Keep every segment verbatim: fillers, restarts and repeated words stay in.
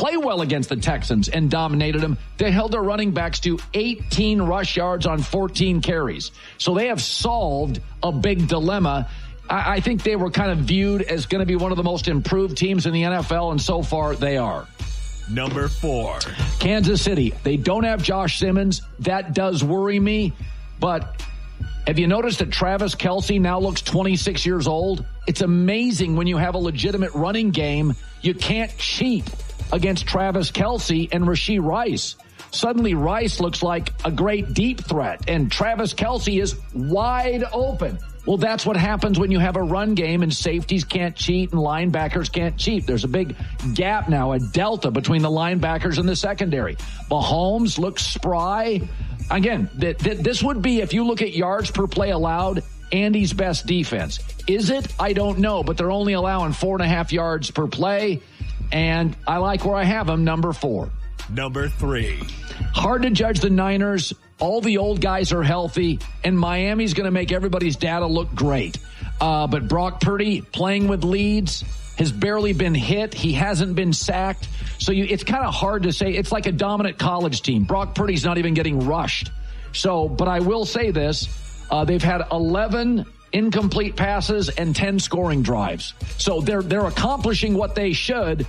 play well against the Texans and dominated them. They held their running backs to eighteen rush yards on fourteen carries. So they have solved a big dilemma. I, I think they were kind of viewed as going to be one of the most improved teams in the N F L, and so far they are. Number four. Kansas City. They don't have Josh Simmons. That does worry me. But have you noticed that Travis Kelce now looks twenty-six years old? It's amazing when you have a legitimate running game, you can't cheat against Travis Kelce and Rashee Rice. Suddenly Rice looks like a great deep threat, and Travis Kelce is wide open. Well, that's what happens when you have a run game and safeties can't cheat and linebackers can't cheat. There's a big gap now, a delta between the linebackers and the secondary. Mahomes looks spry. Again, th- th- this would be, if you look at yards per play allowed, Andy's best defense. Is it? I don't know, but they're only allowing four and a half yards per play, and I like where I have them, number four. Number three. Hard to judge the Niners. All the old guys are healthy, and Miami's going to make everybody's data look great. Uh, but Brock Purdy playing with leads has barely been hit. He hasn't been sacked. So you, it's kind of hard to say. It's like a dominant college team. Brock Purdy's not even getting rushed. So, but I will say this. Uh, they've had eleven incomplete passes and ten scoring drives. So they're they're accomplishing what they should.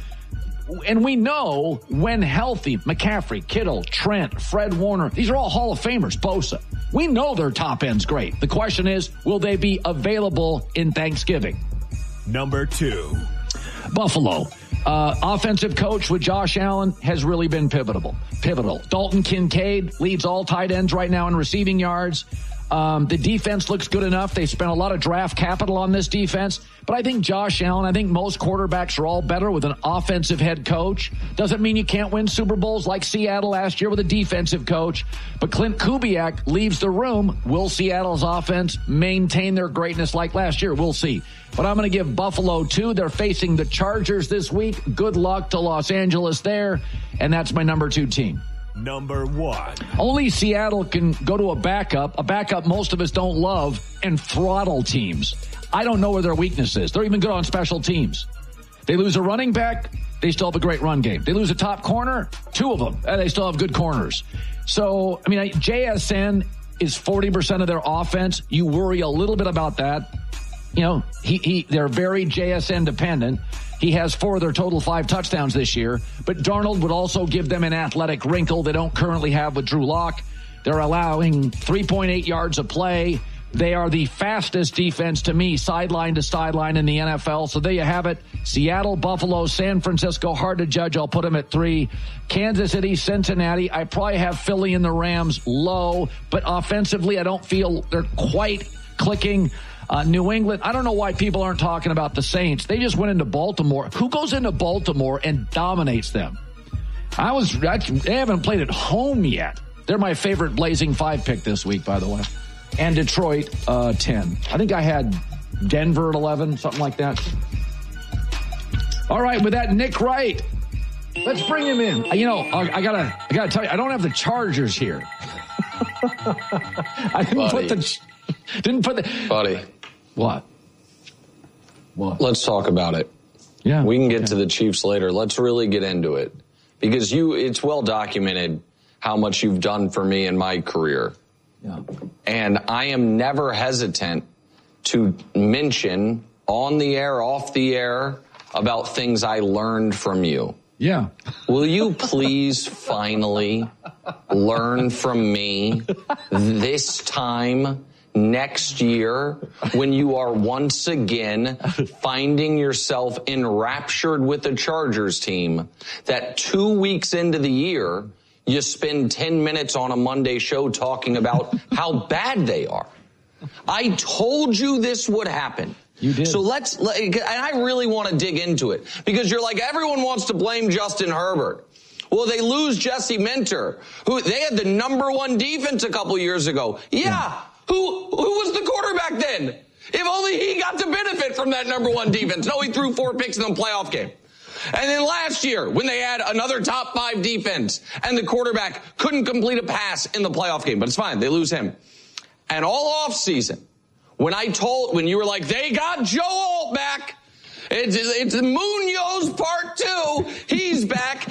And we know when healthy, McCaffrey, Kittle, Trent, Fred Warner, these are all Hall of Famers, Bosa. We know their top end's great. The question is, will they be available in Thanksgiving? Number two. Buffalo. Uh, offensive coach with Josh Allen has really been pivotal. Pivotal. Dalton Kincaid leads all tight ends right now in receiving yards. Um, the defense looks good enough. They spent a lot of draft capital on this defense. But I think Josh Allen, I think most quarterbacks are all better with an offensive head coach. Doesn't mean you can't win Super Bowls like Seattle last year with a defensive coach. But Clint Kubiak leaves the room. Will Seattle's offense maintain their greatness like last year? We'll see. But I'm going to give Buffalo two. They're facing the Chargers this week. Good luck to Los Angeles there. And that's my number two team. Number one. Only Seattle can go to a backup, a backup most of us don't love, and throttle teams. I don't know where their weakness is. They're even good on special teams. They lose a running back, they still have a great run game. They lose a top corner, two of them, and they still have good corners. So, I mean, J S N is forty percent of their offense. You worry a little bit about that. You know, he, he they're very J S N dependent. He has four of their total five touchdowns this year. But Darnold would also give them an athletic wrinkle they don't currently have with Drew Lock. They're allowing three point eight yards a play. They are the fastest defense to me, sideline to sideline in the N F L. So there you have it. Seattle, Buffalo, San Francisco, hard to judge. I'll put them at three. Kansas City, Cincinnati. I probably have Philly and the Rams low. But offensively, I don't feel they're quite clicking. Uh, New England, I don't know why people aren't talking about the Saints. They just went into Baltimore. Who goes into Baltimore and dominates them? I was, they haven't played at home yet. They're my favorite Blazing Five pick this week, by the way. And Detroit, uh, ten. I think I had Denver at eleven, something like that. All right, with that, Nick Wright. Let's bring him in. You know, I, I gotta, I gotta tell you, I don't have the Chargers here. I didn't Buddy. put the, didn't put the. Buddy. What? What? Let's talk about it. Yeah. We can get yeah. to the Chiefs later. Let's really get into it. Because you, it's well documented how much you've done for me in my career. Yeah. And I am never hesitant to mention on the air, off the air, about things I learned from you. Yeah. Will you please finally learn from me this time next year when you are once again finding yourself enraptured with the Chargers team that two weeks into the year you spend ten minutes on a Monday show talking about how bad they are? I told you this would happen. You did. So let's, and I really want to dig into it because you're like, everyone wants to blame Justin Herbert. Well, they lose Jesse Minter, who they had the number one defense a couple years ago. Yeah. yeah. Who, who was the quarterback then? If only he got to benefit from that number one defense. No, he threw four picks in the playoff game. And then last year, when they had another top five defense and the quarterback couldn't complete a pass in the playoff game, but it's fine. They lose him. And all offseason, when I told, when you were like, they got Joe Alt back, it's, it's Munoz part two, he's back.